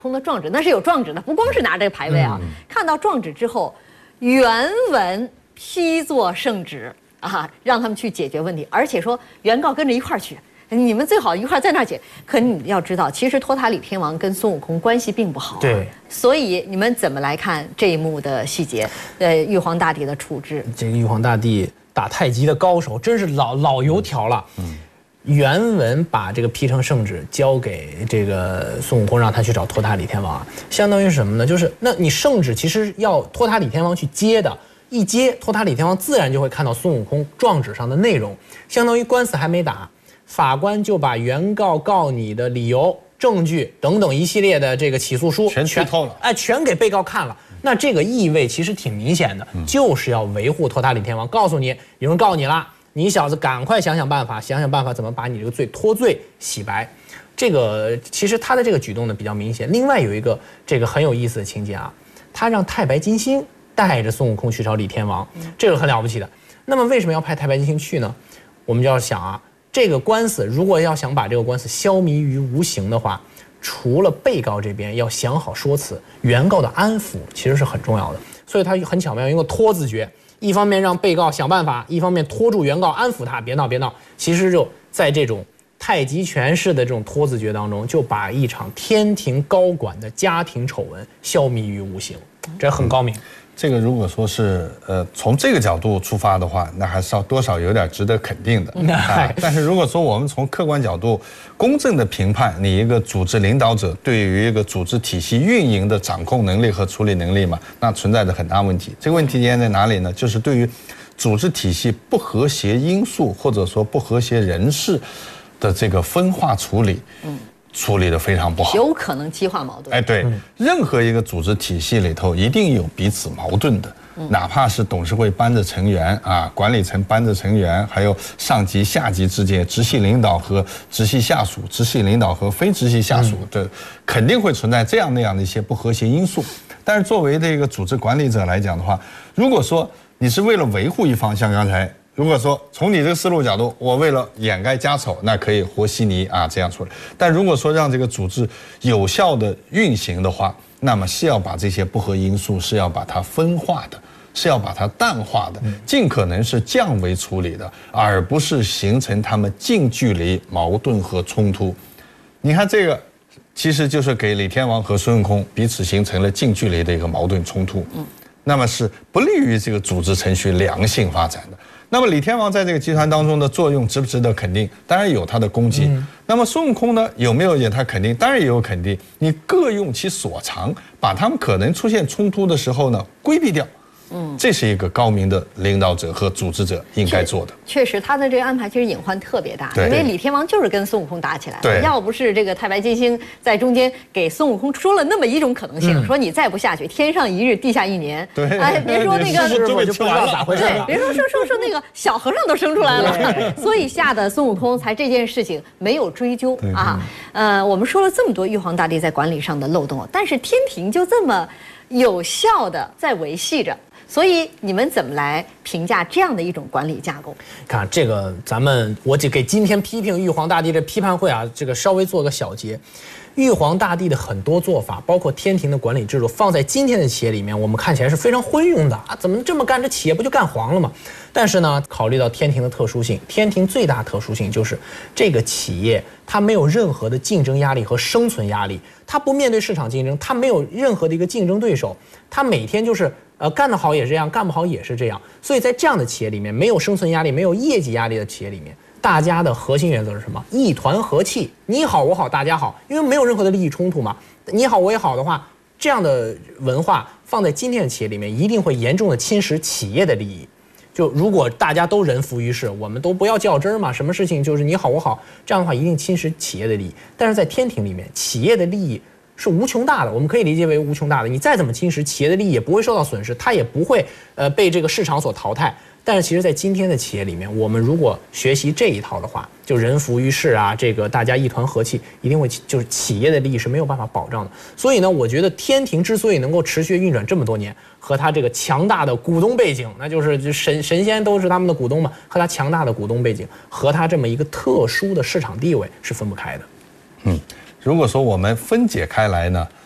空的状纸，那是有状纸的，不光是拿这个牌位啊。看到状纸之后，原文批作圣旨啊，让他们去解决问题，而且说原告跟着一块儿去。你们最好一块在那儿解。可你要知道，其实托塔李天王跟孙悟空关系并不好、啊。 对。 所以你们怎么来看这一幕的细节？玉皇大帝的处置。 这个玉皇大帝打太极的高手，真是老油条了。原文把这个批成圣旨交给这个孙悟空，让他去找托塔李天王，相当于是什么呢？就是那你圣旨其实要托塔李天王去接的，一接托塔李天王自然就会看到孙悟空状纸上的内容，相当于官司还没打，法官就把原告告你的理由、证据等等一系列的这个起诉书全剧透了， 全给被告看了。那这个意味其实挺明显的，就是要维护托塔李天王，告诉你有人告你了。你小子赶快想想办法怎么把你这个罪脱罪洗白。这个其实他的这个举动呢比较明显。另外有一个这个很有意思的情节啊，他让太白金星带着孙悟空去找李天王，这个很了不起的。那么为什么要派太白金星去呢？我们就要想啊，这个官司如果要想把这个官司消弭于无形的话，除了被告这边要想好说辞，原告的安抚其实是很重要的。所以他很巧妙用一个拖字诀。一方面让被告想办法，一方面拖住原告，安抚他，别闹别闹。其实就在这种太极拳式的这种拖字诀当中，就把一场天庭高管的家庭丑闻消弭于无形，这很高明。 这个如果说是从这个角度出发的话，那还是要多少有点值得肯定的。但是如果说我们从客观角度公正的评判你一个组织领导者对于一个组织体系运营的掌控能力和处理能力嘛，那存在着很大问题。这个问题点在哪里呢？就是对于组织体系不和谐因素或者说不和谐人士的这个分化处理。处理得非常不好， 有可能激化矛盾。 哎，对，任何一个组织体系里头一定有彼此矛盾的，哪怕是董事会班子成员啊，管理层班子成员，还有上级下级之间，直系领导和直系下属，直系领导和非直系下属的，肯定会存在这样那样的一些不和谐因素。但是作为这个组织管理者来讲的话，如果说你是为了维护一方，像刚才。如果说从你这个思路角度，我为了掩盖家丑，那可以和稀泥啊这样处理。但如果说让这个组织有效的运行的话，那么是要把这些不合因素是要把它分化的，是要把它淡化的，尽可能是降维处理的，而不是形成他们近距离矛盾和冲突。你看这个，其实就是给李天王和孙悟空彼此形成了近距离的一个矛盾冲突。那么是不利于这个组织程序良性发展的。那么李天王在这个集团当中的作用值不值得肯定？当然有他的功绩。那么孙悟空呢，有没有也他肯定？当然也有肯定。你各用其所长，把他们可能出现冲突的时候呢规避掉。这是一个高明的领导者和组织者应该做的。 确实，他的这个安排其实隐患特别大，因为李天王就是跟孙悟空打起来了。要不是这个太白金星在中间给孙悟空说了那么一种可能性，说你再不下去，天上一日，地下一年。哎，别说那个， 我就不知道咋回事了。 别说那个小和尚都生出来了，所以吓得孙悟空才这件事情没有追究啊。我们说了这么多玉皇大帝在管理上的漏洞，但是天庭就这么有效的在维系着。所以你们怎么来评价这样的一种管理架构？ 看这个，我就给今天批评玉皇大帝这批判会啊，这个稍微做个小结。玉皇大帝的很多做法，包括天庭的管理制度，放在今天的企业里面，我们看起来是非常昏庸的啊！怎么这么干，这企业不就干黄了吗？但是呢，考虑到天庭的特殊性，天庭最大特殊性就是这个企业它没有任何的竞争压力和生存压力，它不面对市场竞争，它没有任何的一个竞争对手，它每天就是干得好也是这样，干不好也是这样。所以在这样的企业里面，没有生存压力、没有业绩压力的企业里面，大家的核心原则是什么？一团和气，你好我好大家好，因为没有任何的利益冲突嘛。你好我也好的话，这样的文化放在今天的企业里面，一定会严重的侵蚀企业的利益。就如果大家都人浮于事，我们都不要较真儿嘛，什么事情就是你好我好，这样的话一定侵蚀企业的利益。但是在天庭里面，企业的利益是无穷大的，我们可以理解为无穷大的。你再怎么侵蚀，企业的利益也不会受到损失，它也不会被这个市场所淘汰。但是其实在今天的企业里面，我们如果学习这一套的话，就人浮于事啊，这个大家一团和气，一定会就是企业的利益是没有办法保障的。所以呢，我觉得天庭之所以能够持续运转这么多年，和它这个强大的股东背景，那就是神仙都是他们的股东嘛，和它强大的股东背景和它这么一个特殊的市场地位是分不开的。 如果说我们分解开来呢，